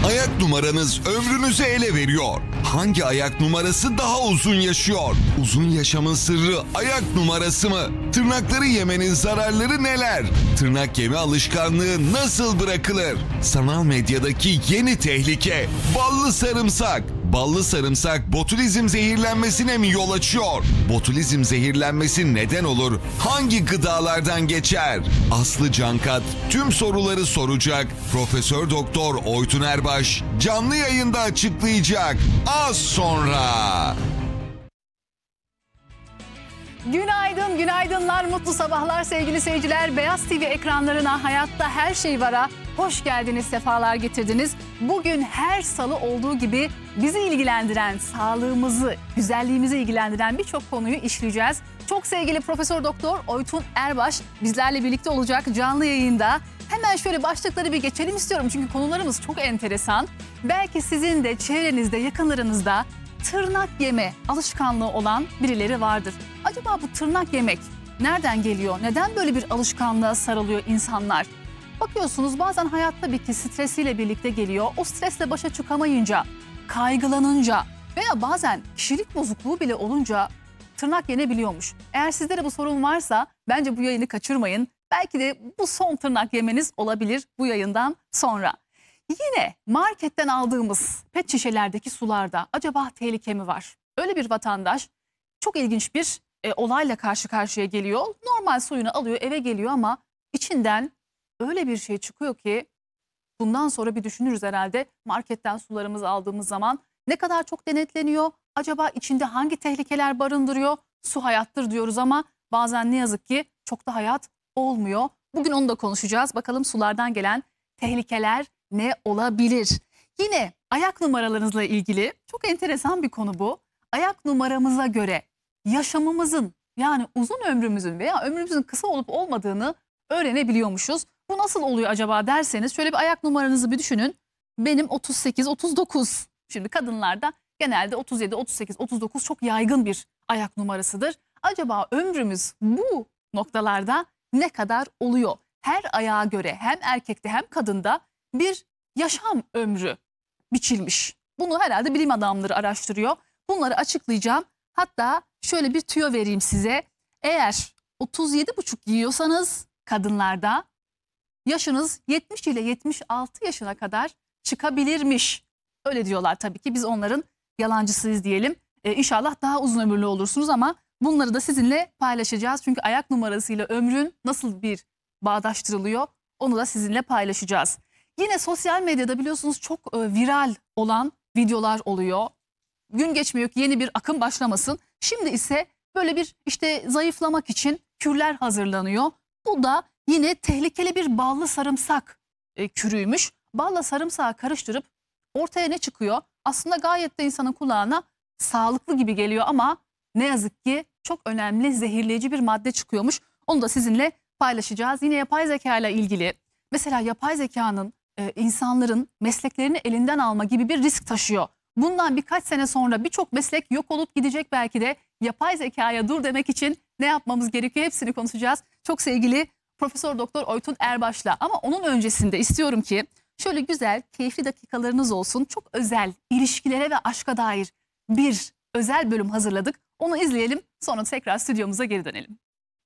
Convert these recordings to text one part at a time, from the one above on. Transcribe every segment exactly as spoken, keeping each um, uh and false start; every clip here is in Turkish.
Ayak numaranız ömrünüzü ele veriyor. Hangi ayak numarası daha uzun yaşıyor? Uzun yaşamın sırrı ayak numarası mı? Tırnakları yemenin zararları neler? Tırnak yeme alışkanlığı nasıl bırakılır? Sanal medyadaki yeni tehlike ballı sarımsak. Ballı sarımsak botulizm zehirlenmesine mi yol açıyor? Botulizm zehirlenmesi neden olur? Hangi gıdalardan geçer? Aslı Cankat tüm soruları soracak. Profesör Doktor Oytun Erbaş canlı yayında açıklayacak. Az sonra. Günaydın, günaydınlar, mutlu sabahlar sevgili seyirciler. Beyaz T V ekranlarına, hayatta her şey vara hoş geldiniz, sefalar getirdiniz. Bugün her salı olduğu gibi bizi ilgilendiren, sağlığımızı, güzelliğimizi ilgilendiren birçok konuyu işleyeceğiz. Çok sevgili Profesör Doktor Oytun Erbaş bizlerle birlikte olacak canlı yayında. Hemen şöyle başlıkları bir geçelim istiyorum çünkü konularımız çok enteresan. Belki sizin de çevrenizde, yakınlarınızda tırnak yeme alışkanlığı olan birileri vardır. Acaba bu tırnak yemek nereden geliyor? Neden böyle bir alışkanlığa sarılıyor insanlar? Bakıyorsunuz bazen hayat tabii ki stresiyle birlikte geliyor. O stresle başa çıkamayınca, kaygılanınca veya bazen kişilik bozukluğu bile olunca tırnak yenebiliyormuş. Eğer sizde de bu sorun varsa bence bu yayını kaçırmayın. Belki de bu son tırnak yemeniz olabilir bu yayından sonra. Yine marketten aldığımız pet şişelerdeki sularda acaba tehlike mi var? Öyle bir vatandaş çok ilginç bir e, olayla karşı karşıya geliyor. Normal suyunu alıyor, eve geliyor ama içinden öyle bir şey çıkıyor ki bundan sonra bir düşünürüz herhalde. Marketten sularımızı aldığımız zaman ne kadar çok denetleniyor? Acaba içinde hangi tehlikeler barındırıyor? Su hayattır diyoruz ama bazen ne yazık ki çok da hayat olmuyor. Bugün onu da konuşacağız. Bakalım sulardan gelen tehlikeler ne olabilir? Yine ayak numaralarınızla ilgili çok enteresan bir konu bu. Ayak numaramıza göre yaşamımızın, yani uzun ömrümüzün veya ömrümüzün kısa olup olmadığını öğrenebiliyormuşuz. Bu nasıl oluyor acaba derseniz şöyle bir ayak numaranızı bir düşünün. Benim otuz sekiz otuz dokuz. Şimdi kadınlarda genelde otuz yedi otuz sekiz otuz dokuz çok yaygın bir ayak numarasıdır. Acaba ömrümüz bu noktalarda ne kadar oluyor? Her ayağa göre hem erkekte hem kadında bir yaşam ömrü biçilmiş. Bunu herhalde bilim adamları araştırıyor. Bunları açıklayacağım. Hatta şöyle bir tüyo vereyim size. Eğer otuz yedi buçuk giyiyorsanız kadınlarda yaşınız yetmiş ile yetmiş altı yaşına kadar çıkabilirmiş. Öyle diyorlar tabii ki, biz onların yalancısıyız diyelim. Ee, İnşallah daha uzun ömürlü olursunuz ama bunları da sizinle paylaşacağız. Çünkü ayak numarasıyla ömrün nasıl bir bağdaştırılıyor onu da sizinle paylaşacağız. Yine sosyal medyada biliyorsunuz çok e, viral olan videolar oluyor. Gün geçmiyor ki yeni bir akım başlamasın. Şimdi ise böyle bir işte zayıflamak için kürler hazırlanıyor. Bu da yine tehlikeli bir ballı sarımsak e, kürüymüş. Balla sarımsağı karıştırıp ortaya ne çıkıyor? Aslında gayet de insanın kulağına sağlıklı gibi geliyor ama ne yazık ki çok önemli zehirleyici bir madde çıkıyormuş. Onu da sizinle paylaşacağız. Yine yapay zeka ile ilgili, mesela yapay zekanın e, insanların mesleklerini elinden alma gibi bir risk taşıyor. Bundan birkaç sene sonra birçok meslek yok olup gidecek belki de. Yapay zekaya dur demek için ne yapmamız gerekiyor, hepsini konuşacağız. Çok sevgili Profesör Doktor Oytun Erbaş'la. Ama onun öncesinde istiyorum ki şöyle güzel, keyifli dakikalarınız olsun. Çok özel ilişkilere ve aşka dair bir özel bölüm hazırladık. Onu izleyelim, sonra tekrar stüdyomuza geri dönelim.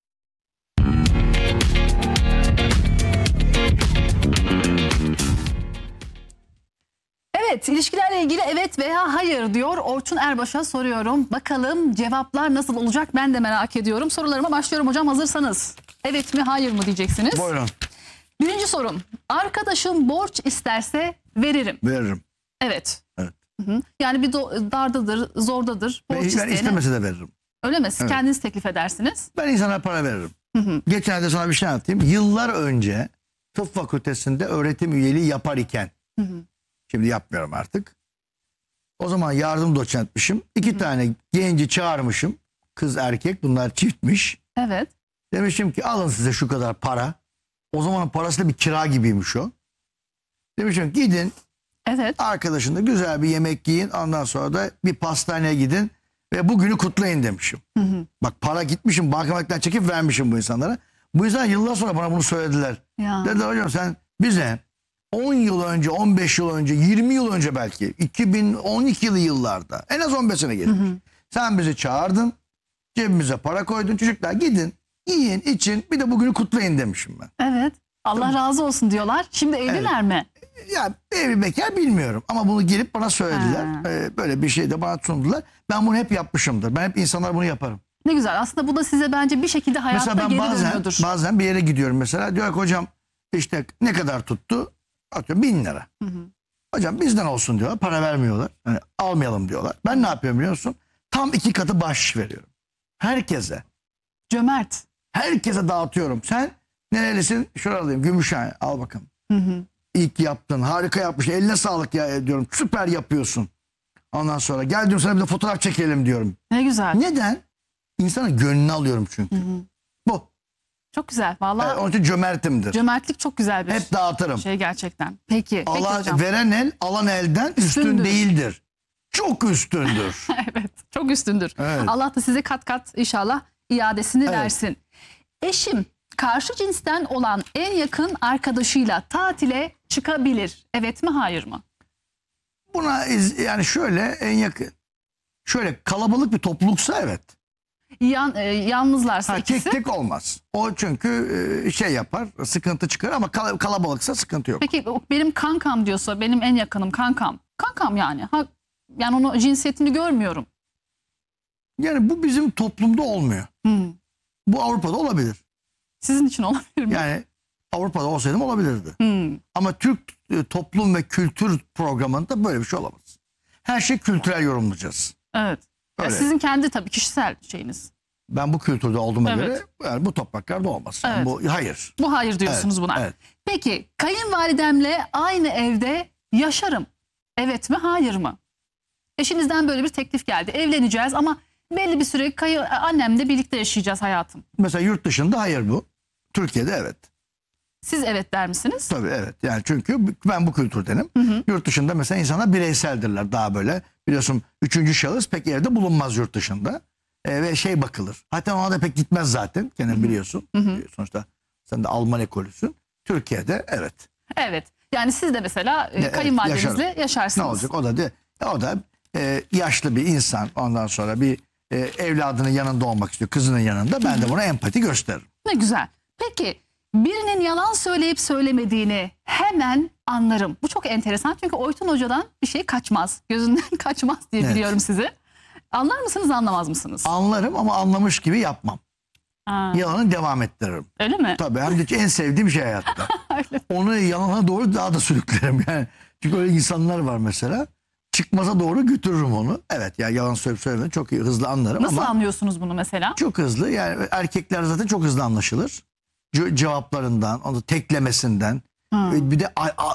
Evet, ilişkilerle ilgili evet veya hayır diyor Orçun Erbaş'a soruyorum. Bakalım cevaplar nasıl olacak, ben de merak ediyorum. Sorularıma başlıyorum hocam, hazırsanız. Evet mi hayır mı diyeceksiniz. Buyurun. Birinci sorum. Arkadaşım borç isterse veririm. Veririm. Evet. Evet. Hı hı. Yani bir do- dardadır, zordadır. Borç Ben, ben isteyene. istemese de veririm. Öyle mi? Evet. Kendiniz teklif edersiniz. Ben insana para veririm. Hı hı. Geçenlerde sana bir şey anlatayım. Yıllar önce tıp fakültesinde öğretim üyeliği yapar iken, Hı hı. şimdi yapmıyorum artık. O zaman yardım doçentmişim. İki hı hı. tane genci çağırmışım. Kız erkek, bunlar çiftmiş. Evet. Demişim ki alın size şu kadar para. O zamanın parası da bir kira gibiymiş o. Demişim gidin. Evet. Arkadaşınla güzel bir yemek yiyin. Ondan sonra da bir pastaneye gidin. Ve bugünü kutlayın demişim. Hı hı. Bak para gitmişim, bankamatikten çekip vermişim bu insanlara. Bu yüzden yıllar sonra bana bunu söylediler. Ya. Dediler hocam sen bize on yıl önce, on beş yıl önce, yirmi yıl önce belki iki bin on ikili yıllarda en az on beş sene geçmiş. Sen bizi çağırdın, cebimize para koydun, çocuklar gidin, yiyin, için, bir de bugünü kutlayın demişim ben. Evet. Allah razı olsun diyorlar. Şimdi evliler mi? Ya evli bekar bilmiyorum ama bunu gelip bana söylediler. Ha. Ee, böyle bir şey de bana sundular. Ben bunu hep yapmışımdır. Ben hep insanlar bunu yaparım. Ne güzel. Aslında bu da size bence bir şekilde hayatta Mesela ben geri bazen dönüyordur. bazen bir yere gidiyorum mesela. Diyor ki hocam işte ne kadar tuttu? Atıyorum bin lira. Hı hı. Hocam bizden olsun diyorlar. Para vermiyorlar. Yani almayalım diyorlar. Ben ne yapıyorum biliyor musun? Tam iki katı bahşiş veriyorum. Herkese. Cömert. Herkese dağıtıyorum. Sen nerelisin? Şuraya alayım. Gümüşhane. Al bakalım. Hı hı. İlk yaptın. Harika yapmışsın. Eline sağlık ya diyorum. Süper yapıyorsun. Ondan sonra gel diyorum sana bir de fotoğraf çekelim diyorum. Ne güzel. Neden? İnsanın gönlünü alıyorum çünkü. Hı hı. Bu. Çok güzel. Vallahi Evet, onun için cömertimdir. cömertlik çok güzel bir Hep dağıtırım. şey gerçekten. Peki. Peki Allah, hocam. veren el alan elden üstün Üstündür. değildir. Çok üstündür. Evet. Çok üstündür. Evet. Allah da size kat kat inşallah iadesini Evet. versin. Eşim karşı cinsten olan en yakın arkadaşıyla tatile çıkabilir. Evet mi hayır mı? Buna iz- yani şöyle en yakın. Şöyle kalabalık bir topluluksa evet. Yan, e, yalnızlarsa Ha, ikisi. tek tek olmaz. O çünkü e, şey yapar, sıkıntı çıkar ama kal- kalabalıksa sıkıntı yok. Peki o benim kankam diyorsa benim en yakınım kankam. Kankam yani. Ha, yani onun cinsiyetini görmüyorum. Yani bu bizim toplumda olmuyor. Hmm. Bu Avrupa'da olabilir. Sizin için olabilir mi? Yani Avrupa'da olsaydım olabilirdi. Hmm. Ama Türk e, toplum ve kültür programında böyle bir şey olamaz. Her şey kültürel yorumlayacağız. Evet. Ya Öyle. sizin kendi tabii kişisel şeyiniz. Ben bu kültürde olduğuma Evet. göre yani bu topraklarda olmaz. Yani Evet. bu hayır. Bu hayır diyorsunuz Evet, buna. evet. Peki kayınvalidemle aynı evde yaşarım. Evet mi hayır mı? Eşinizden böyle bir teklif geldi. Evleneceğiz ama belli bir süre kayı, annemle birlikte yaşayacağız hayatım. Mesela yurt dışında hayır bu. Türkiye'de evet. Siz evet der misiniz? Tabii evet. Yani çünkü ben bu kültürdenim. Hı hı. Yurt dışında mesela insanlar bireyseldirler daha böyle. Biliyorsun üçüncü şahıs pek evde bulunmaz yurt dışında. E, ve şey bakılır. Hatta ona da pek gitmez zaten. Kendin biliyorsun. Hı hı. E, Sonuçta sen de Alman ekolüsün. Türkiye'de evet. Evet. Yani siz de mesela e, Evet, kayınvalidenizle yaşarım. yaşarsınız. Ne olacak? O da de, o da e, yaşlı bir insan. Ondan sonra bir e, evladının yanında olmak istiyor. Kızının yanında. Ben de buna empati gösteririm. Ne güzel. Peki birinin yalan söyleyip söylemediğini hemen anlarım. Bu çok enteresan çünkü Oytun Hoca'dan bir şey kaçmaz. Gözünden kaçmaz diye Evet. biliyorum sizi. Anlar mısınız anlamaz mısınız? Anlarım ama anlamış gibi yapmam. Ha, Yalanı devam ettiririm. öyle mi? Tabii hem de en sevdiğim şey hayatta. Öyle. Onu yalana doğru daha da sürüklerim yani. Çünkü öyle insanlar var mesela. Çıkmaza doğru götürürüm onu. Evet ya yalan söyleyip söylemeden çok iyi, hızlı anlarım Nasıl ama anlıyorsunuz bunu mesela? çok hızlı. Yani erkekler zaten çok hızlı anlaşılır. Ce- cevaplarından, onu teklemesinden, Ha. ve bir de a- a-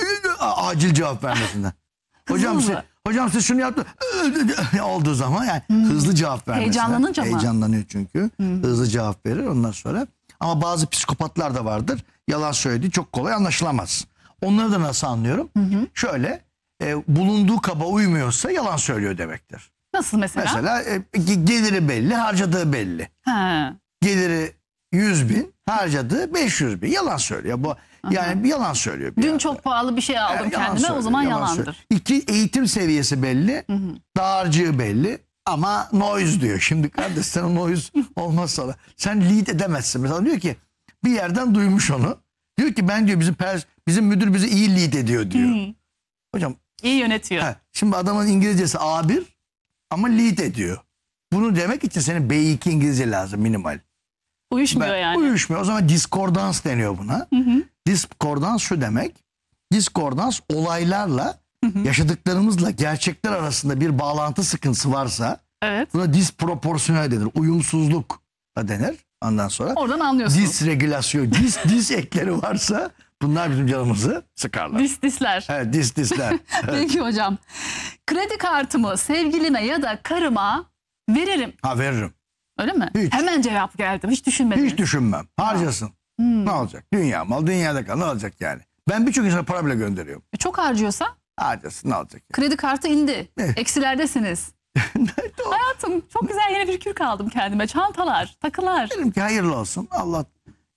a- acil cevap vermesinden. hocam Hızlı siz, mı? hocam siz şunu yaptınız olduğu zaman yani hızlı cevap vermesinden. Heyecanlanınca mı? Heyecanlanıyor çünkü. Hızlı cevap verir ondan sonra. Ama bazı psikopatlar da vardır. Yalan söylediği çok kolay anlaşılamaz. Onları da nasıl anlıyorum? Şöyle e, bulunduğu kaba uymuyorsa yalan söylüyor demektir. Nasıl mesela? Mesela e, ge- geliri belli, harcadığı belli. Ha. Geliri yüz bin, harcadığı beş yüz bin. Yalan söylüyor. Bu yani bir yalan söylüyor. bir Dün yerde. çok pahalı bir şey aldım Evet, yalan kendime o söylüyor, zaman yalan yalandır. söylüyor. İki, eğitim seviyesi belli, dağarcığı belli ama noise diyor. Şimdi kardeş sen o noise olmazsa da sen lead edemezsin. Mesela diyor ki bir yerden duymuş onu. Diyor ki ben diyor bizim pers bizim müdür bizi iyi lead ediyor diyor. Hı. Hocam İyi yönetiyor. ha, şimdi adamın İngilizcesi A bir ama lead ediyor. Bunu demek için senin B iki İngilizce lazım minimal. Uyuşmuyor Ben- yani. Uyuşmuyor. O zaman diskordans deniyor buna. Diskordans şu demek. Diskordans olaylarla yaşadıklarımızla gerçekler arasında bir bağlantı sıkıntısı varsa Evet. buna disproporsiyonel denir. Uyumsuzluk da denir. Ondan sonra Oradan anlıyorsunuz. disregülasyon, dis, dis ekleri varsa bunlar bizim canımızı sıkarlar. Dis disler. Evet, dis disler. Evet. Peki hocam. Kredi kartımı sevgilime ya da karıma veririm. Ha veririm. Öyle mi? Hiç. Hemen cevap geldi. Hiç düşünmedim. Hiç düşünmem. Harcasın. Hmm. Ne olacak? Dünya mal dünyada kal. Ne olacak yani? Ben birçok insana para bile gönderiyorum. Çok harcıyorsa Harcasın ne olacak? kredi kartı indi. Evet. Eksilerdesiniz. Nerede o? Hayatım çok güzel yeni bir kürk aldım kendime. Çantalar, takılar. Dedim ki hayırlı olsun. Allah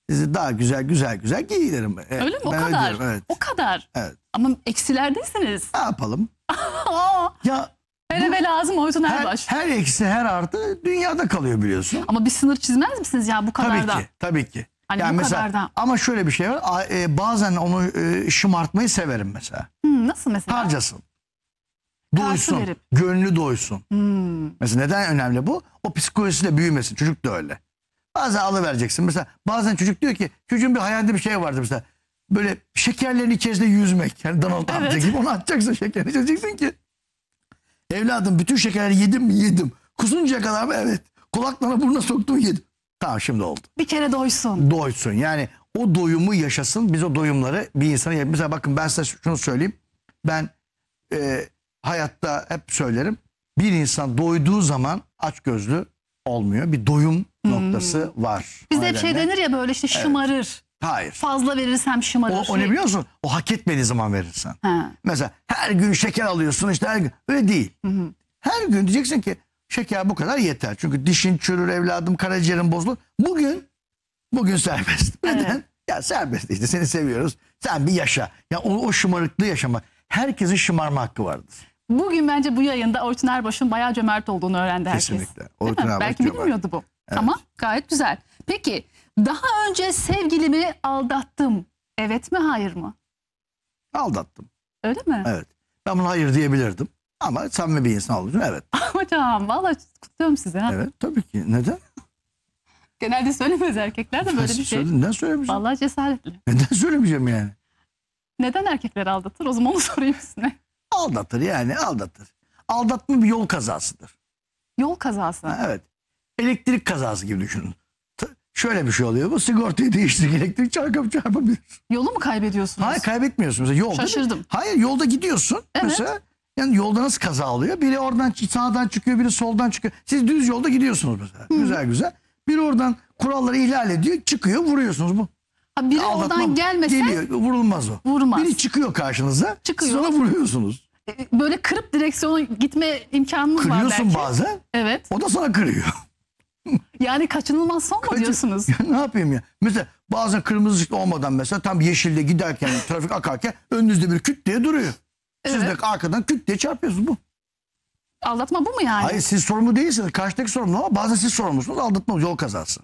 Sizi daha güzel güzel güzel giyinirim. Evet, Öyle mi? O ben kadar. diyorum, evet. O kadar. Evet. Ama eksilerdesiniz. Ne yapalım? Aa, Ya hele ve lazım Oytun her, Erbaş. her eksi her artı dünyada kalıyor biliyorsun. Ama bir sınır çizmez misiniz ya bu kadar Tabii da? ki, tabii ki. Hani yani bu mesela, kadar da. ama şöyle bir şey var. a- e, bazen onu e, şımartmayı severim mesela. Hmm, nasıl mesela? Harcasın. Karşı Doysun. verip. Gönlü doysun. Hmm. Mesela neden önemli bu? O psikolojisiyle büyümesin. Çocuk da öyle. Bazen alıvereceksin. Mesela bazen çocuk diyor ki çocuğun bir hayalinde bir şey vardı mesela. Böyle şekerlerin içerisinde yüzmek. Yani Donald amca Evet. gibi onu atacaksın şekerin içine. Diyeceksin ki evladım bütün şekerleri yedim mi? Yedim. Kusuncaya kadar mı? Evet. Kulaklarına burnuna soktun yedim. Tamam şimdi oldu. Bir kere doysun. Doysun. Yani o doyumu yaşasın. Biz o doyumları bir insana yap- mesela bakın ben size şunu söyleyeyim. Ben e, hayatta hep söylerim. Bir insan doyduğu zaman açgözlü olmuyor. Bir doyum noktası var. Bizde O hep şey nedenle- denir ya böyle işte şımarır. Hayır. Fazla verirsem şımarır. O, o ne biliyor musun? O hak etmediği zaman verirsen. Ha. Mesela her gün şeker alıyorsun işte her gün. Öyle değil. Her gün diyeceksin ki şeker bu kadar yeter. Çünkü dişin çürür evladım, karaciğerin bozulur. Bugün, bugün serbest. Neden? Evet. Ya serbest işte seni seviyoruz. Sen bir yaşa. Ya o, o şımarıklığı yaşama. Herkesin şımarma hakkı vardır. Bugün bence bu yayında Oytun Erbaş'ın bayağı cömert olduğunu öğrendi herkes. Kesinlikle. Değil Oytun mi? Erbaş Belki cömert. bilmiyordu bu. Evet. Ama gayet güzel. Peki daha önce sevgilimi aldattım. Evet mi hayır mı? Aldattım. Öyle mi? Evet. Ben buna hayır diyebilirdim. Ama samimi bir insan olduğum için evet. Hocam vallahi kutluyorum sizi. Ha. Evet tabii ki. Neden? Genelde söylemez erkekler de böyle bir şey. Söyledim, neden söylemeyeceğim? Vallahi cesaretli. Neden söylemeyeceğim yani? Neden erkekler aldatır? O zaman onu sorayım size. Aldatır yani aldatır. Aldatma bir yol kazasıdır. Yol kazası. Ha, evet. Elektrik kazası gibi düşünün. T- Şöyle bir şey oluyor. Bu sigortayı değiştirdik. Elektrik çarpıp çarpabilir. Yolu mu kaybediyorsunuz? Hayır kaybetmiyorsun. Mesela yolda. Şaşırdım. Hayır yolda gidiyorsun. Evet. Mesela yani yolda nasıl kaza oluyor? Biri oradan sağdan çıkıyor, biri soldan çıkıyor. Siz düz yolda gidiyorsunuz mesela. Güzel güzel. Biri oradan kuralları ihlal ediyor, çıkıyor, vuruyorsunuz bu. Ha, biri Aldatma oradan bu. gelmese Geliyor, vurulmaz o. vurmaz. Biri çıkıyor karşınıza. Çıkıyor. Siz ona vuruyorsunuz. E, böyle kırıp direksiyona gitme imkanınız var Kırıyorsun belki. bazen. Evet. O da sana kırıyor. Yani kaçınılmaz son mu Kaçın- diyorsunuz? Ya ne yapayım ya? Mesela bazen kırmızı ışık olmadan mesela tam yeşilde giderken trafik akarken önünüzde bir küt diye duruyor. Siz Evet. de arkadan küt diye çarpıyorsunuz bu. Aldatma bu mu yani? Hayır siz sorumlu değilsiniz. Karşıdaki sorumlu ama bazen siz sorumlusunuz. Aldatma yol kazası.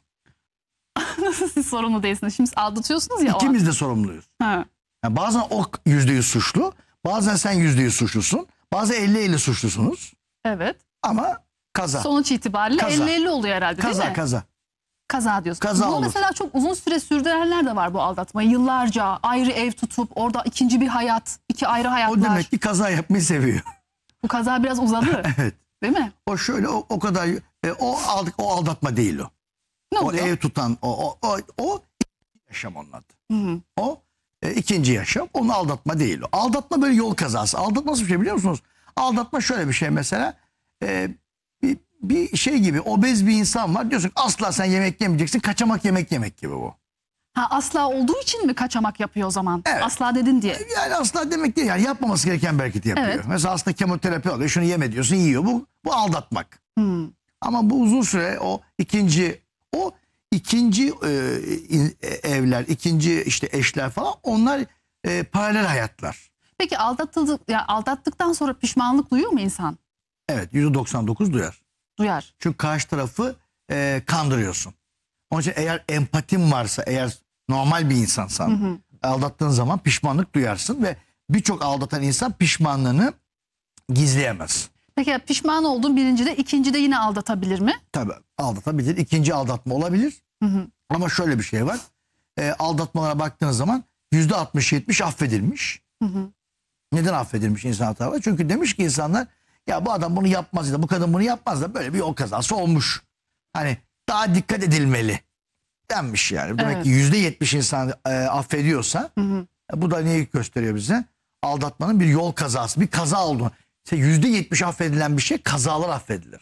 Nasıl siz sorumlu değilsiniz? Şimdi siz aldatıyorsunuz ya. İkimiz de sorumluyuz. O an. Ha. Yani bazen o yüzde yüz suçlu. Bazen sen yüzde yüz suçlusun. Bazen elli elli suçlusunuz. Evet. Ama kaza. Sonuç itibariyle Kaza. elli elli oluyor herhalde değil Kaza mi? kaza. Kaza diyorsun. Kaza bu olur. mesela çok uzun süre sürdürenler de var bu aldatmayı. Yıllarca ayrı ev tutup orada ikinci bir hayat, iki ayrı hayatlar. O demek ki kaza yapmayı seviyor. Bu kaza biraz uzadı. Evet. Değil mi? O şöyle o, o kadar e, o aldık o aldatma değil o. Ne O oluyor? ev tutan o o o, o yaşam onun adı. Hı hı. O e, ikinci yaşam. Onu aldatma değil o. Aldatma böyle yol kazası. Aldatma nasıl bir şey biliyor musunuz? Aldatma şöyle bir şey mesela. E, bir, bir şey gibi obez bir insan var. Diyorsun asla sen yemek yemeyeceksin. Kaçamak yemek yemek gibi bu. Ha, asla olduğu için mi kaçamak yapıyor o zaman? Evet. Asla dedin diye. Yani asla demek değil. Yani yapmaması gereken bir hareketi yapıyor. Evet. Mesela aslında kemoterapi alıyor. Şunu yeme diyorsun yiyor. Bu, bu aldatmak. Hmm. Ama bu uzun süre o ikinci o ikinci e, in- e, evler, ikinci işte eşler falan onlar e, paralel hayatlar. Peki aldatıldı, ya aldattıktan sonra pişmanlık duyuyor mu insan? Evet yüzde doksan dokuz duyar. Duyar. Çünkü karşı tarafı e, kandırıyorsun. Onun için eğer empatin varsa, eğer normal bir insansan aldattığın zaman pişmanlık duyarsın ve birçok aldatan insan pişmanlığını gizleyemez. Peki ya pişman olduğun birincide, ikincide yine aldatabilir mi? Tabii aldatabilir. İkinci aldatma olabilir. Hı hı. Ama şöyle bir şey var. E, aldatmalara baktığınız zaman yüzde altmış yetmiş affedilmiş. Hı hı. Neden affedilmiş insan hataları? Çünkü demiş ki insanlar ya bu adam bunu yapmaz ya da bu kadın bunu yapmaz da böyle bir yol kazası olmuş. Hani daha dikkat edilmeli denmiş yani. Demek Evet. ki yüzde yetmiş insan e, affediyorsa Hı hı. e, bu da neyi gösteriyor bize? Aldatmanın bir yol kazası, bir kaza olduğunu. İşte yüzde yetmiş affedilen bir şey kazalar affedilir.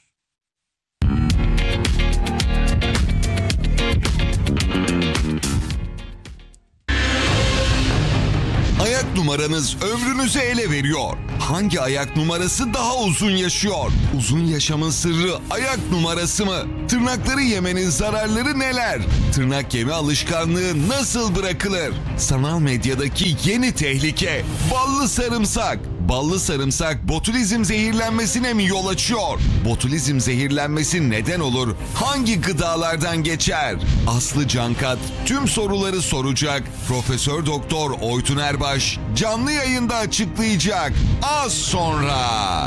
Ayak numaranız ömrünüzü ele veriyor. Hangi ayak numarası daha uzun yaşıyor? Uzun yaşamın sırrı ayak numarası mı? Tırnakları yemenin zararları neler? Tırnak yeme alışkanlığı nasıl bırakılır? Sanal medyadaki yeni tehlike ballı sarımsak. Ballı sarımsak botulizm zehirlenmesine mi yol açıyor? Botulizm zehirlenmesi neden olur? Hangi gıdalardan geçer? Aslı Cankat tüm soruları soracak. Profesör Doktor Oytun Erbaş canlı yayında açıklayacak. Az sonra.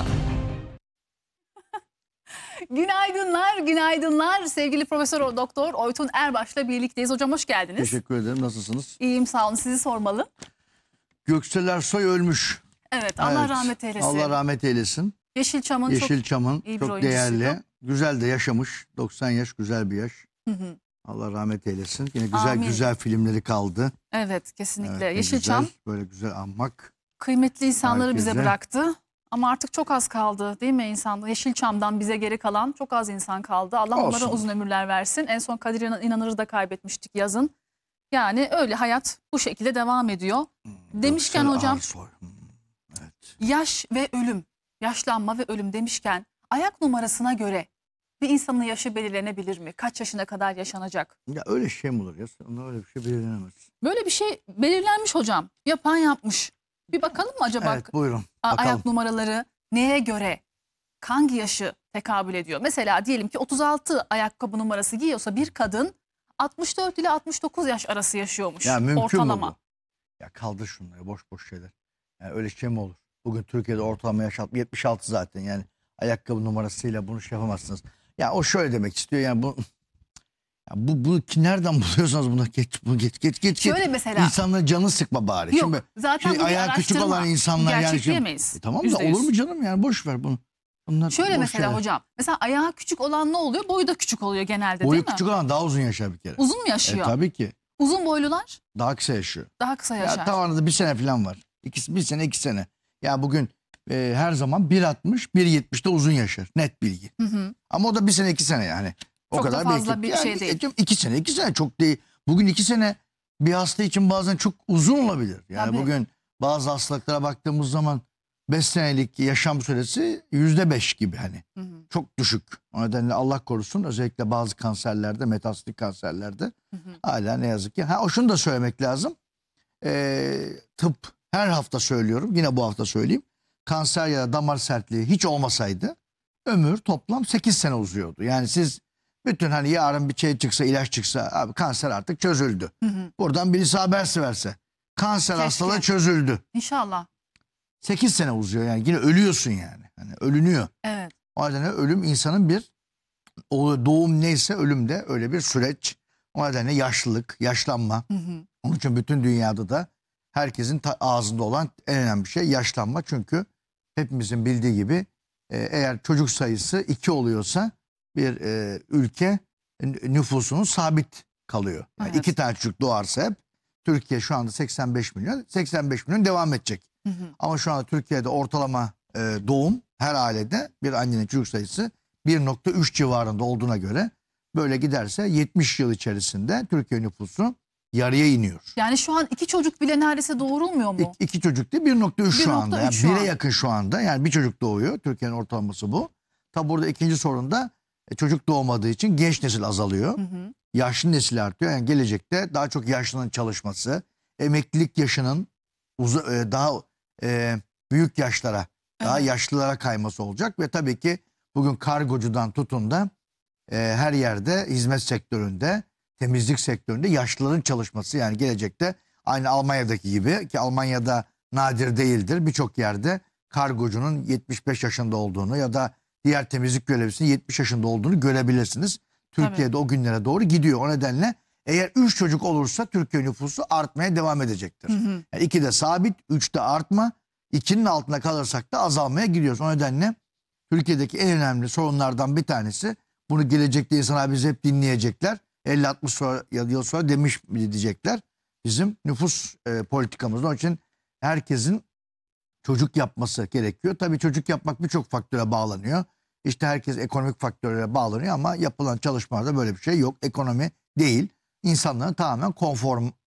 Günaydınlar, günaydınlar. Sevgili Profesör Doktor Oytun Erbaş'la birlikteyiz. Hocam hoş geldiniz. Teşekkür ederim. Nasılsınız? İyiyim, sağ olun. Sizi sormalı. Göksel Ersoy ölmüş. Evet, Allah Evet, rahmet eylesin. Allah rahmet eylesin. Yeşilçam'ın çok Yeşilçam'ın iyi bir çok oyuncusuydu. değerli. Güzel de yaşamış. doksan yaş güzel bir yaş. Hı hı. Allah rahmet eylesin. Yine güzel Amin. güzel filmleri kaldı. Evet, kesinlikle. Evet, ne Yeşilçam güzel, böyle güzel anmak. kıymetli insanları bize Herkese. bıraktı. Ama artık çok az kaldı değil mi insan? Yeşilçam'dan bize geri kalan çok az insan kaldı. Allah Olsun. onlara uzun ömürler versin. En son Kadir İnan- İnanır'ı da kaybetmiştik yazın. Yani öyle hayat bu şekilde devam ediyor. Demişken Göksel hocam, Ersoy. Hmm, Evet. yaş ve ölüm, yaşlanma ve ölüm demişken ayak numarasına göre bir insanın yaşı belirlenebilir mi? Kaç yaşına kadar yaşanacak? Ya öyle şey mi olur ya? Ona öyle bir şey belirlenemez. Böyle bir şey belirlenmiş hocam. Yapan yapmış. Bir bakalım mı acaba Evet, buyurun. a- Bakalım. ayak numaraları neye göre hangi yaşı tekabül ediyor? Mesela diyelim ki otuz altı ayakkabı numarası giyiyorsa bir kadın altmış dört ile altmış dokuz yaş arası yaşıyormuş Ya mümkün ortalama. mü bu? Ya kaldır şunları, boş boş şeyler. Yani öyle şey mi olur? Bugün Türkiye'de ortalama yaş yetmiş altı zaten, yani ayakkabı numarasıyla bunu şey yapamazsınız. Ya o şöyle demek istiyor yani bu ya bu bu ki nereden buluyorsanız bunu geç bunu geç geç geç. Şöyle geç. mesela- İnsanların canını sıkma bari. Yok, Şimdi, zaten şimdi bu bir ayağı küçük araştırma. olan insanlar yani şimdi, Gerçekleyemeyiz. E tamam da Yüzde yüz. olur mu canım, yani boş ver bunu. Bunlar Şöyle boş mesela şeyler. hocam. Mesela ayağı küçük olan ne oluyor? Boyu da küçük oluyor genelde Boyu değil mi? küçük olan daha uzun yaşar bir kere. Uzun mu E yaşıyor? tabii ki. Uzun boylular Daha kısa yaşıyor. daha kısa yaşar. Ya tavanında bir sene falan var. İkisi, bir sene iki sene. Ya bugün e, her zaman bir altmış bir yetmişte uzun yaşar. Net bilgi. Hı hı. Ama o da bir sene iki sene yani. O Çok da kadar fazla bekle- bir Yani şey değil. geçim iki sene iki sene çok değil. Bugün iki sene bir hasta için bazen çok uzun olabilir. Yani Tabii. bugün bazı hastalıklara baktığımız zaman beş senelik yaşam süresi yüzde beş gibi hani. Hı hı. Çok düşük. O nedenle Allah korusun, özellikle bazı kanserlerde, metastatik kanserlerde Hı hı. hala ne yazık ki. Ha, o şunu da söylemek lazım. Ee, tıp her hafta söylüyorum, yine bu hafta söyleyeyim. Kanser ya da damar sertliği hiç olmasaydı ömür toplam sekiz sene uzuyordu. Yani siz bütün hani yarın bir şey çıksa, ilaç çıksa, abi kanser artık çözüldü. Hı hı. Buradan birisi haber verse kanser Keşke. hastalığı çözüldü. İnşallah. sekiz sene uzuyor, yani yine ölüyorsun yani. Hani ölünüyor. Evet. O nedenle ölüm insanın bir, o doğum neyse ölüm de öyle bir süreç. O nedenle yaşlılık, yaşlanma. Hı hı. Onun için bütün dünyada da herkesin ta- ağzında olan en önemli şey yaşlanma. Çünkü hepimizin bildiği gibi e, eğer çocuk sayısı iki oluyorsa bir e, ülke n- nüfusunun sabit kalıyor. Yani Evet. iki tane çocuk doğarsa hep, Türkiye şu anda seksen beş milyon, seksen beş milyon devam edecek. Hı hı. Ama şu anda Türkiye'de ortalama e, doğum her ailede bir annenin çocuk sayısı bir nokta üç civarında olduğuna göre böyle giderse yetmiş yıl içerisinde Türkiye nüfusu yarıya iniyor. Yani şu an iki çocuk bile neredeyse doğurulmuyor mu? İki, iki çocuk değil, bir nokta üç şu bir nokta anda. Yani üç şu bire an. yakın şu anda. Yani bir çocuk doğuyor. Türkiye'nin ortalaması bu. Tabi burada ikinci sorun da e, çocuk doğmadığı için genç nesil azalıyor. Hı hı. Yaşlı nesil artıyor. Yani gelecekte daha çok yaşlının çalışması, emeklilik yaşının uza- e, daha e, büyük yaşlara, daha Evet. yaşlılara kayması olacak. Ve tabii ki bugün kargocudan tutun da e, her yerde, hizmet sektöründe, temizlik sektöründe yaşlıların çalışması, yani gelecekte aynı Almanya'daki gibi, ki Almanya'da nadir değildir, birçok yerde kargocunun yetmiş beş yaşında olduğunu ya da diğer temizlik görevlisinin yetmiş yaşında olduğunu görebilirsiniz. Türkiye'de o günlere doğru gidiyor. O nedenle eğer üç çocuk olursa Türkiye nüfusu artmaya devam edecektir. Hı hı. Yani iki de sabit, üç de artma, ikinin altında kalırsak da azalmaya gidiyoruz. O nedenle Türkiye'deki en önemli sorunlardan bir tanesi, bunu gelecekte insanlar bizi hep dinleyecekler. elli altmış sonra, yıl sonra demiş diyecekler. Bizim nüfus e, politikamızda, onun için herkesin çocuk yapması gerekiyor. Tabii çocuk yapmak birçok faktöre bağlanıyor. İşte herkes ekonomik faktörlere bağlanıyor ama yapılan çalışmalarda böyle bir şey yok. Ekonomi değil. İnsanların tamamen konform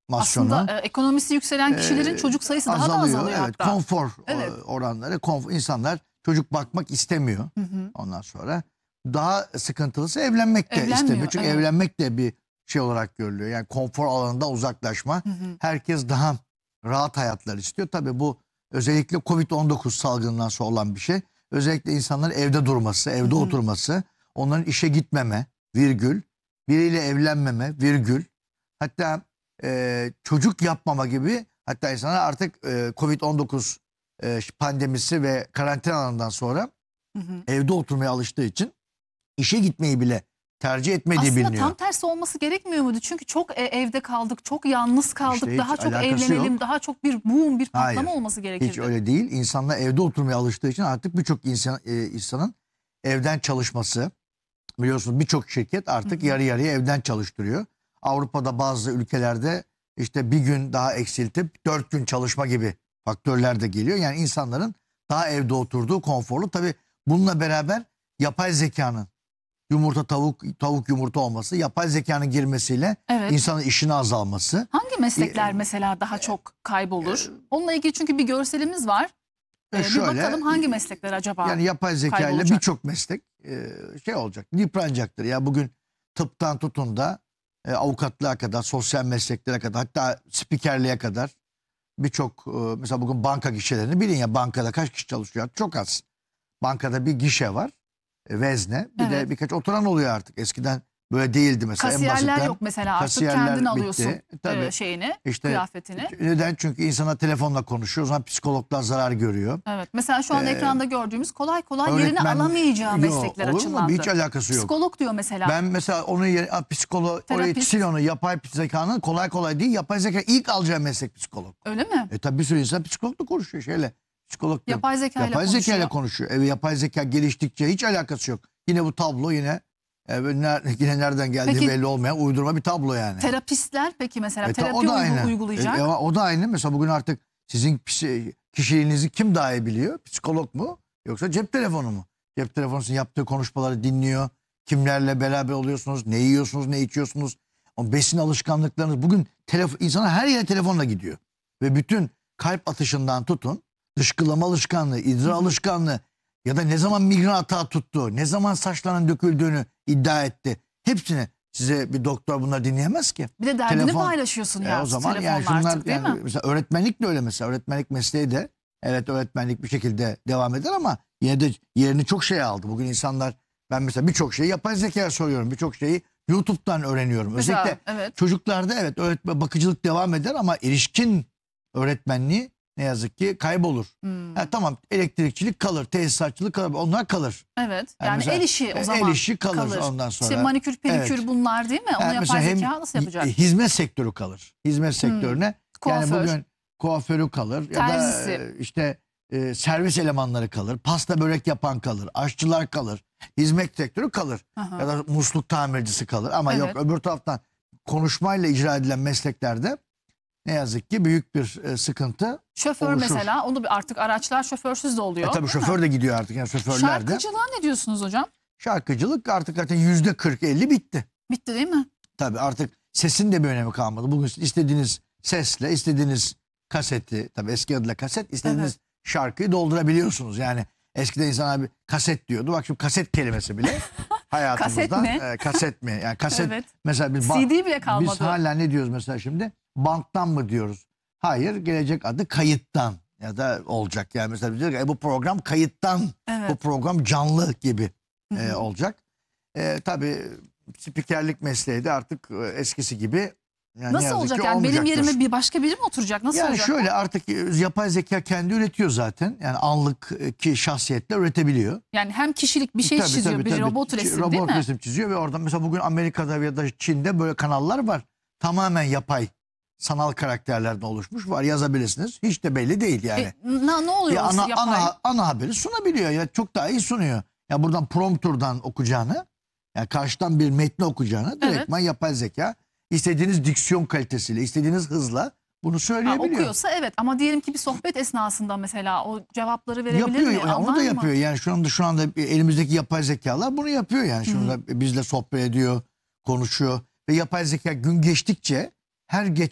Aslında e, ekonomisi yükselen kişilerin e, çocuk sayısı daha da azalıyor. azalıyor Evet, hatta. konfor Evet. e, oranları, konfor, insanlar çocuk bakmak istemiyor. Hı hı. Ondan sonra daha sıkıntılısı evlenmek de Evlenmiyor, istemiyor. Çünkü evet. evlenmek de bir şey olarak görülüyor. Yani konfor alanında uzaklaşma. Hı hı. Herkes daha rahat hayatlar istiyor. Tabii bu özellikle Covid on dokuz salgından sonra olan bir şey. Özellikle insanların evde durması, evde Hı hı. oturması, onların işe gitmeme, virgül, biriyle evlenmeme, virgül. Hatta e, çocuk yapmama gibi, hatta insanlar artık e, Covid on dokuz e, pandemisi ve karantina alanından sonra Hı hı. evde oturmaya alıştığı için işe gitmeyi bile tercih etmediği Aslında biliniyor. tam tersi olması gerekmiyor muydu? Çünkü çok e, evde kaldık, çok yalnız kaldık. İşte hiç daha çok alakası evlenelim, yok. daha çok bir boom, bir patlama Hayır, olması gerekirdi. Hiç öyle değil. İnsanlar evde oturmaya alıştığı için artık birçok insan, e, insanın evden çalışması, biliyorsunuz birçok şirket artık Hı hı. yarı yarıya evden çalıştırıyor. Avrupa'da bazı ülkelerde işte bir gün daha eksiltip dört gün çalışma gibi faktörler de geliyor. Yani insanların daha evde oturduğu konforlu. Tabii bununla beraber yapay zekanın, yumurta tavuk tavuk yumurta olması, yapay zekanın girmesiyle Evet. insanın işini azalması. Hangi meslekler E, mesela daha çok kaybolur? Onunla ilgili çünkü bir görselimiz var. E, Ee, bir şöyle, bakalım hangi meslekler acaba? Yani yapay zeka ile kaybolacak? birçok meslek e, şey olacak, yıpranacaktır. Ya bugün tıptan tutun da e, avukatlığa kadar, sosyal mesleklere kadar, hatta spikerliğe kadar birçok, e, mesela bugün banka gişelerini bilin ya, bankada kaç kişi çalışıyor? Çok az. Bankada bir gişe var, e, vezne, bir de Evet. birkaç oturan oluyor artık. Eskiden böyle değildi mesela. En Kasiyerler basitten yok mesela, artık kasiyerler kendin bitti. alıyorsun Tabii. e, şeyini, İşte kıyafetini. neden? Çünkü insana telefonla konuşuyor. O zaman psikologlar zarar görüyor. Evet. Mesela şu an Ee, ekranda gördüğümüz kolay kolay yerini Öğretmen- alamayacağı Yok, meslekler olur mu? açıklandı. Hiç alakası yok. Psikolog diyor mesela. Ben mesela onu yer- a, psikolog, orayı Terapist. sil onu, yapay zekanın kolay kolay değil. Yapay zeka ilk alacağı meslek psikolog. Öyle mi? E tabi bir sürü insan psikologla konuşuyor şeyle. Psikolog diyorum. Yapay zeka ile Yapay konuşuyor. zeka ile konuşuyor. Evet, yapay zeka geliştikçe hiç alakası yok. Yine bu tablo yine e, ner- yine nereden geldiği Peki, belli olmayan uydurma bir tablo yani. Terapistler peki mesela E, ta- terapi o da uygu- aynı. uygulayacak. E, e, o da aynı. Mesela bugün artık sizin psi- kişiliğinizi kim daha iyi biliyor? Psikolog mu? Yoksa cep telefonu mu? Cep telefonunuzun yaptığı konuşmaları dinliyor. Kimlerle beraber oluyorsunuz? Ne yiyorsunuz? Ne içiyorsunuz? O besin alışkanlıklarınız. Bugün telefon, insana her yere telefonla gidiyor. Ve bütün kalp atışından tutun, dışkılama alışkanlığı, idrar alışkanlığı ya da ne zaman migren atağı tuttu, ne zaman saçlarının döküldüğünü iddia etti. Hepsini size bir doktor bunları dinleyemez ki. Bir de derdini Telefon- paylaşıyorsun E, ya o zaman yani telefonla şunlar artık, değil yani mi? mesela öğretmenlik de öyle mesela. Öğretmenlik mesleği de evet, öğretmenlik bir şekilde devam eder ama yine de yerini çok şey aldı. Bugün insanlar, ben mesela birçok şeyi yapay zekaya soruyorum. Birçok şeyi YouTube'dan öğreniyorum. Mesela, Özellikle evet. çocuklarda evet öğretmen bakıcılık devam eder ama erişkin öğretmenliği ne yazık ki kaybolur. Hmm. Ha, tamam, elektrikçilik kalır, tesisatçılık kalır, onlar kalır. Evet. Yani Yani mesela, el işi e, o zaman el işi kalır ondan sonra. İşte manikür, pedikür Evet. bunlar değil mi? Onu Yani yapay mesela zeka nasıl yapacak? hi- Hizmet sektörü kalır. Hizmet sektörüne yani Kuaför. bugün kuaförü kalır ya da Terzisi. e, işte e, servis elemanları kalır, pasta börek yapan kalır, aşçılar kalır, hizmet sektörü kalır Aha. ya da musluk tamircisi kalır ama Evet. yok, öbür taraftan konuşmayla icra edilen mesleklerde ne yazık ki büyük bir e, sıkıntı Şoför oluşur. mesela, onu bir artık araçlar şoförsüz de oluyor. E, tabii değil mi? şoför de gidiyor artık, yani şoförler de. Şarkıcılığa ne diyorsunuz hocam? Şarkıcılık artık zaten yüzde kırk elli bitti. Bitti değil mi? Tabii artık sesin de bir önemi kalmadı. Bugün istediğiniz sesle, istediğiniz kaseti, tabii eski adıyla kaset, istediğiniz Evet. şarkıyı doldurabiliyorsunuz. Yani eskiden insanlar bir kaset diyordu. Bak şimdi kaset kelimesi bile hayatımızda. Kaset mi? E, kaset mi? Yani kaset Evet. mesela biz, C D bile kalmadı. biz hala ne diyoruz mesela şimdi? Banttan mı diyoruz? Hayır, gelecek adı kayıttan ya da olacak. Yani mesela biz diyoruz ki, e, bu program kayıttan, bu Evet. program canlı gibi Hı hı. e, olacak. E, tabii spikerlik mesleği de artık e, eskisi gibi yani ne Nasıl yazık olacak ki yani, benim olmayacaktır. yerime bir başka biri mi oturacak? Nasıl Yani olacak? şöyle artık e, yapay zeka kendi üretiyor zaten. Yani anlık e, ki şahsiyetle üretebiliyor. Yani hem kişilik bir şey Tabii, çiziyor, tabii, bir tabii. robot resim Robot değil mi? resim çiziyor ve oradan mesela bugün Amerika'da ya da Çin'de böyle kanallar var. Tamamen yapay sanal karakterlerden oluşmuş var, yazabilirsiniz. Hiç de belli değil yani. E, na- ne oluyor Ya o ana, yapay? ana, ana haberi sunabiliyor ya, çok daha iyi sunuyor. Ya buradan prompturdan okuyacağını, yani karşıdan bir metni okuyacağını direktman yapay zeka istediğiniz diksiyon kalitesiyle, istediğiniz hızla bunu Ha, söyleyebiliyor. okuyorsa evet, ama diyelim ki bir sohbet esnasında mesela o cevapları verebilir Yapıyor, mi? yani onu Anlar da mı? yapıyor. Yani şu anda şu anda elimizdeki yapay zekalar bunu yapıyor yani. Şu anda bizle sohbet ediyor, konuşuyor ve yapay zeka gün geçtikçe her geçen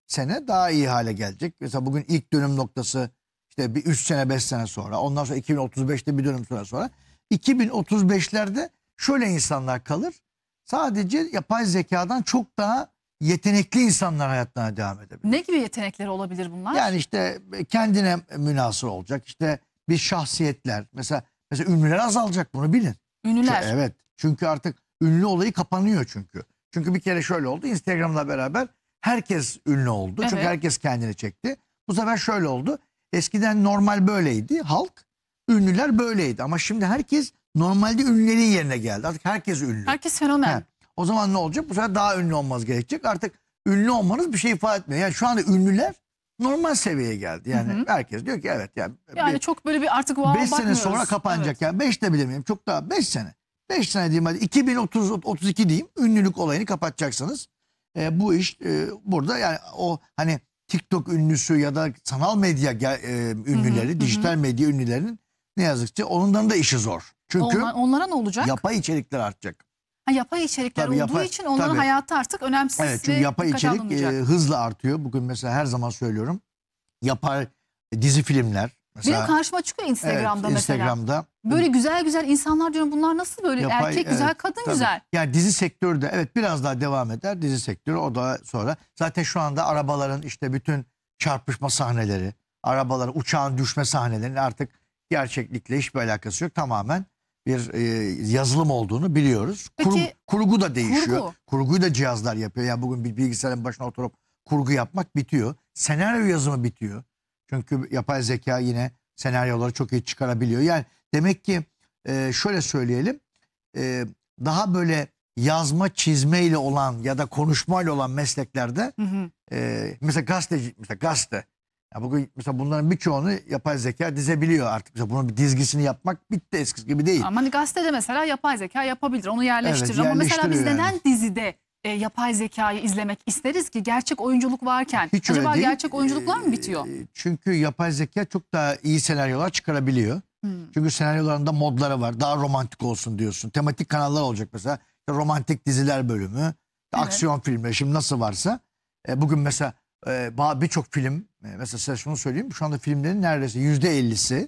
sene daha iyi hale gelecek. Mesela bugün ilk dönüm noktası işte bir üç sene beş sene sonra, ondan sonra iki bin otuz beşte bir dönüm süre sonra iki bin otuz beşlerde şöyle insanlar kalır. Sadece yapay zekadan çok daha yetenekli insanlar hayatlarına devam edebilir. Ne gibi yetenekleri olabilir bunlar? Yani işte kendine münhasır olacak. İşte bir şahsiyetler. Mesela mesela ünlüler azalacak, bunu bilin. Ünlüler. Şu- Evet. Çünkü artık ünlü olayı kapanıyor çünkü. Çünkü bir kere şöyle oldu. Instagram'la beraber herkes ünlü oldu. Çünkü Evet. herkes kendini çekti. Bu sefer şöyle oldu. Eskiden normal böyleydi. Halk, ünlüler böyleydi. Ama şimdi herkes normalde ünlülerin yerine geldi. Artık herkes ünlü. Herkes fenomen. He. O zaman ne olacak? Bu sefer daha ünlü olmanız gerekecek. Artık ünlü olmanız bir şey ifade etmiyor. Yani şu anda ünlüler normal seviyeye geldi. Yani Hı hı. herkes diyor ki evet yani Yani çok böyle bir artık wow beş sene bakmıyoruz. sonra kapanacak. Evet. Yani beş de bilemeyeyim. Çok daha beş sene. beş sene diyeyim hadi. iki bin otuz otuz iki diyeyim. Ünlülük olayını kapatacaksınız. E, bu iş e, burada yani o hani TikTok ünlüsü ya da sanal medya ge- e, ünlüleri, Hı hı, hı. dijital medya ünlülerinin ne yazık ki onların da işi zor. Çünkü Onlar- onlara ne olacak? yapay içerikler artacak. Ha, yapay içerikler Tabii, olduğu yapay- için onların tabii. hayatı artık önemsiz Evet, çünkü ve yapay dikkate içerik alınmayacak. e, hızla artıyor. Bugün mesela her zaman söylüyorum. Yapay e, dizi filmler. Mesela, Benim karşıma çıkıyor Instagram'da evet, mesela. Instagram'da. Böyle güzel güzel insanlar diyorum, bunlar nasıl böyle Yapay- erkek güzel evet, kadın tabii. güzel. Yani dizi sektörü de evet biraz daha devam eder. Dizi sektörü o da sonra. Zaten şu anda arabaların işte bütün çarpışma sahneleri, arabaların uçağın düşme sahnelerinin artık gerçeklikle hiçbir alakası yok. Tamamen bir e, yazılım olduğunu biliyoruz. Peki, Kurgu, kurgu da değişiyor. kurgu? Kurguyu da cihazlar yapıyor. Yani bugün bir bilgisayarın başına oturup kurgu yapmak bitiyor. Senaryo yazımı bitiyor. Çünkü yapay zeka yine senaryoları çok iyi çıkarabiliyor. Yani demek ki e, şöyle söyleyelim. e, daha böyle yazma çizmeyle olan ya da konuşmayla olan mesleklerde Hı hı. e, mesela gazeteci, mesela gazete. Ya bugün mesela bunların birçoğunu yapay zeka dizebiliyor artık. Mesela bunun bir dizgisini yapmak bitti, eskisi gibi değil. Ama hani gazetede mesela yapay zeka yapabilir, onu yerleştirir. Evet, Ama mesela biz yerleştiriyor neden yani. dizide e, yapay zekayı izlemek isteriz ki? Gerçek oyunculuk varken. Hiç öyle Acaba değil. gerçek oyunculuklar mı bitiyor? E, Çünkü yapay zeka çok daha iyi senaryolar çıkarabiliyor. Hmm. Çünkü senaryolarında modları var. Daha romantik olsun diyorsun. Tematik kanallar olacak mesela. İşte romantik diziler bölümü, Evet. aksiyon filmleri şimdi nasıl varsa. E, bugün mesela e, ba- birçok film, e, mesela size şunu söyleyeyim. Şu anda filmlerin neredeyse yüzde ellisi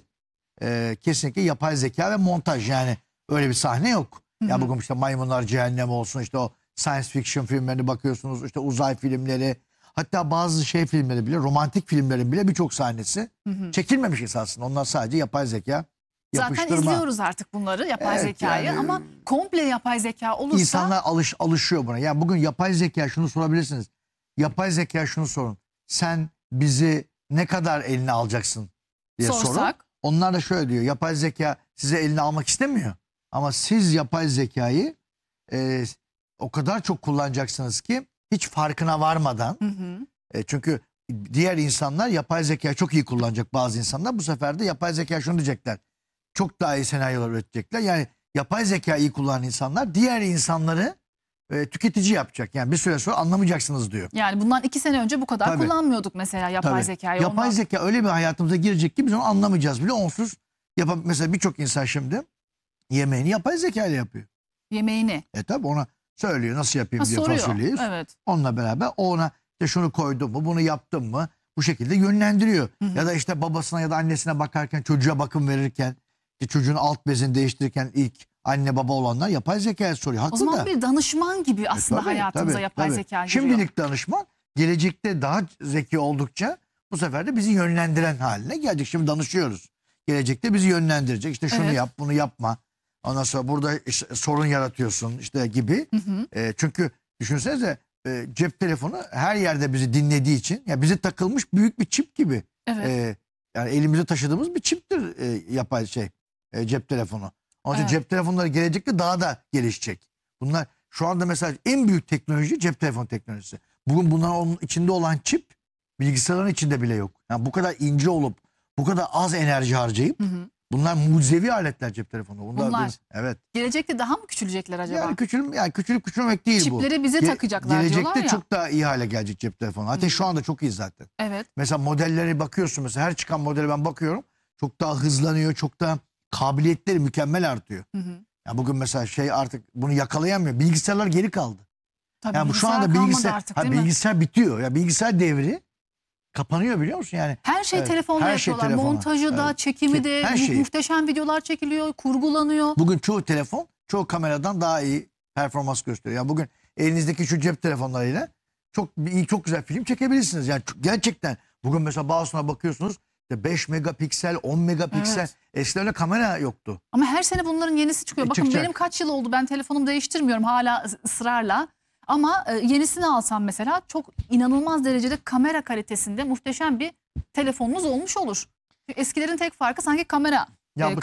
e, kesinlikle yapay zeka ve montaj. Yani öyle bir sahne yok. Hı Ya hı. bugün işte Maymunlar Cehennem olsun, işte o science fiction filmlerine bakıyorsunuz, işte uzay filmleri, hatta bazı şey filmleri bile, romantik filmlerin bile birçok sahnesi Hı hı. çekilmemiş esasında. Onlar sadece yapay zeka Zaten yapıştırma. izliyoruz artık bunları, yapay Evet, zekayı, yani- ama komple yapay zeka olursa İnsanlar alış, alışıyor buna. Yani bugün yapay zeka şunu sorabilirsiniz. Yapay zeka şunu sorun. Sen bizi ne kadar eline alacaksın diye sorun. sorsak Onlar da şöyle diyor. Yapay zeka size eline almak istemiyor. Ama siz yapay zekayı e, o kadar çok kullanacaksınız ki hiç farkına varmadan. hı hı. E, çünkü diğer insanlar yapay zekayı çok iyi kullanacak, bazı insanlar. Bu sefer de yapay zeka şunu diyecekler. Çok daha iyi senaryolar üretecekler. Yani yapay zeka iyi kullanan insanlar diğer insanları e, tüketici yapacak. Yani bir süre sonra anlamayacaksınız diyor. Yani bundan iki sene önce bu kadar Tabii. kullanmıyorduk mesela yapay Tabii. zekayı. Yapay Ondan- zeka öyle bir hayatımıza girecek ki biz onu anlamayacağız bile. Onsuz yapam mesela birçok insan şimdi yemeğini yapay zeka ile yapıyor. yemeğini. E tabi ona söylüyor nasıl yapayım Ha, diyor soruyor. fasulyeyi. Evet. Onunla beraber o ona işte şunu koydum mu, bunu yaptım mı, bu şekilde yönlendiriyor. Hı hı. Ya da işte babasına ya da annesine bakarken, çocuğa bakım verirken, işte çocuğun alt bezini değiştirirken ilk anne baba olanlar yapay zekaya soruyor. Haklı O zaman da. bir danışman gibi aslında E, tabii, hayatımıza tabii, yapay tabii. zeka giriyor. Şimdilik danışman, gelecekte daha zeki oldukça bu sefer de bizi yönlendiren haline gelecek. Şimdi danışıyoruz. Gelecekte bizi yönlendirecek. İşte şunu Evet. yap, bunu yapma. Ondan sonra burada işte sorun yaratıyorsun işte gibi. Hı hı. E, çünkü düşünsenize e, cep telefonu her yerde bizi dinlediği için, ya bizi takılmış büyük bir çip gibi. Evet. E, yani elimizde taşıdığımız bir çiptir e, yapay şey e, cep telefonu. Onun için Evet. cep telefonları gelecekte daha da gelişecek. Bunlar şu anda mesela en büyük teknoloji cep telefonu teknolojisi. Bugün bunların onun içinde olan çip bilgisayarların içinde bile yok. Yani bu kadar ince olup bu kadar az enerji harcayıp Hı hı. bunlar mucizevi aletler cep telefonu. Bunlar, Bunlar. biz- evet. Gelecekte daha mı küçülecekler acaba? Yani küçülüm yani küçülüp küçülmek değil bu. Çipleri bize Ge- takacaklar Gelecekte diyorlar ya. çok daha iyi hale gelecek cep telefonu. Hatta Hı. şu anda çok iyi zaten. Evet. Mesela modelleri bakıyorsun, mesela her çıkan modele ben bakıyorum. Çok daha hızlanıyor, çok daha kabiliyetleri mükemmel artıyor. Hı hı. Ya bugün mesela şey artık bunu yakalayamıyor. Bilgisayarlar geri kaldı. Tabii Yani bu şu bilgisayar anda kalmadı bilgisayar, artık, ha, değil mi? bilgisayar bitiyor. Ya bilgisayar devri kapanıyor biliyor musun? Yani Her şey Evet, telefonla her şey yapıyorlar. telefonla. Montajı da, Evet. çekimi de, Her mu- şeyi. muhteşem videolar çekiliyor, kurgulanıyor. bugün çoğu telefon çoğu kameradan daha iyi performans gösteriyor. Yani bugün elinizdeki şu cep telefonlarıyla çok iyi, çok güzel film çekebilirsiniz. Yani çok- gerçekten bugün mesela bazısına bakıyorsunuz işte beş megapiksel, on megapiksel. Evet. Eskiden öyle kamera yoktu. Ama her sene bunların yenisi çıkıyor. E, Bakın çıkacak. benim kaç yıl oldu, ben telefonumu değiştirmiyorum hala ıs- ısrarla. Ama e, yenisini alsam mesela çok inanılmaz derecede kamera kalitesinde muhteşem bir telefonunuz olmuş olur. Eskilerin tek farkı sanki kamera Ya e, bu